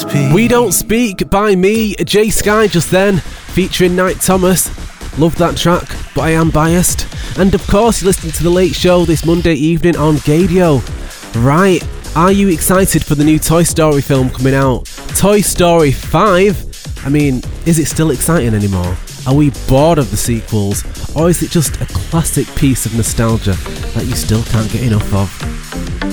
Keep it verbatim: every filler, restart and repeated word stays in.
speak. We Don't Speak by me, Jay Sky just then, featuring Knight Thomas. Love that track, but I am biased. And of course, you're listening to The Late Show this Monday evening on Gadio. Right, are you excited for the new Toy Story film coming out? Toy Story five? I mean, is it still exciting anymore? Are we bored of the sequels? Or is it just a classic piece of nostalgia that you still can't get enough of?